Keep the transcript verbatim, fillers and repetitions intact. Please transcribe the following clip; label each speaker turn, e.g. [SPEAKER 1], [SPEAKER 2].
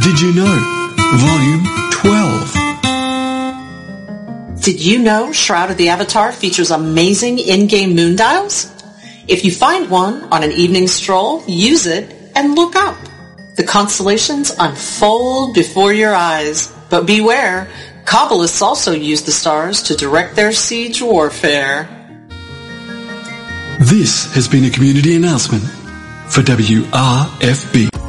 [SPEAKER 1] Did You Know? Volume twelve.
[SPEAKER 2] Did you know Shroud of the Avatar features amazing in-game moon dials? If you find one on an evening stroll, use it and look up. The constellations unfold before your eyes. But beware, Kabbalists also use the stars to direct their siege warfare.
[SPEAKER 1] This has been a community announcement for W R F B.